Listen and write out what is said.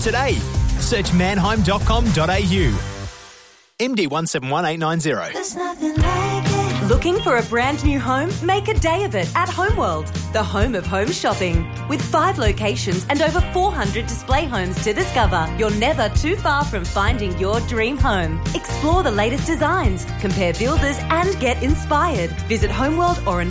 today. Search manheim.com.au. MD 1718890. There's nothing like it. Looking for a brand new home? Make a day of it at Homeworld, the home of home shopping. With 5 locations and over 400 display homes to discover, you're never too far from finding your dream home. Explore the latest designs, compare builders and get inspired. Visit Homeworld or a